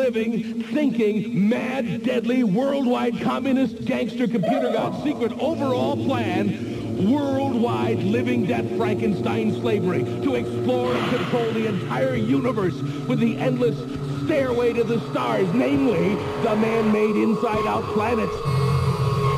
living, thinking, mad, deadly, worldwide communist gangster computer god's secret overall plan, worldwide living death Frankenstein slavery, to explore and control the entire universe with the endless stairway to the stars, namely the man-made inside-out planets.